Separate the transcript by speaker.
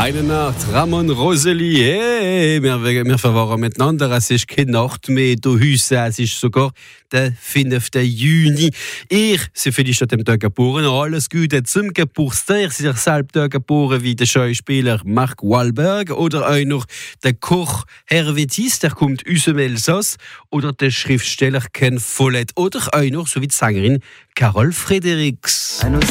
Speaker 1: Eine Nacht, Ramon Roseli, hey, wir verwahren miteinander, es ist keine Nacht mehr, du Hüsse, es ist sogar der 5. Juni. Ich bin für die Stadt dem Tag geboren, alles Gute zum Geburtstag, ich bin selbst geboren wie der Schauspieler Mark Wahlberg oder auch noch der Koch Hervé Thies, der kommt aus dem Elsass, oder der Schriftsteller Ken Follett oder auch noch, so wie die Sängerin Carol Fredericks.